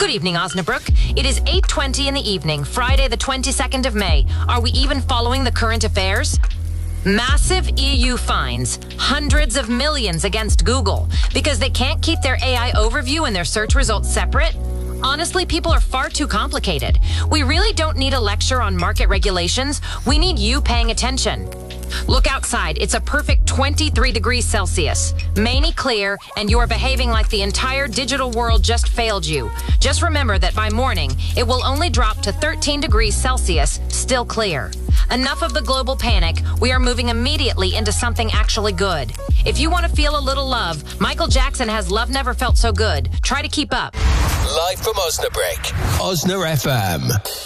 Good evening, Osnabrück. It is 8:20 in the evening, Friday the 22nd of May. Are we even following the current affairs? Massive EU fines, hundreds of millions against Google because they can't keep their AI overview and their search results separate. Honestly, people are far too complicated. We really don't need a lecture on market regulations. We need you paying attention. Look outside. It's a perfect 23 degrees Celsius. Mainly clear, and you're behaving like the entire digital world just failed you. Just remember that by morning, it will only drop to 13 degrees Celsius, still clear. Enough of the global panic. We are moving immediately into something actually good. If you want to feel a little love, Michael Jackson has Love Never Felt So Good. Try to keep up. Live from Osnabrück, Osna FM.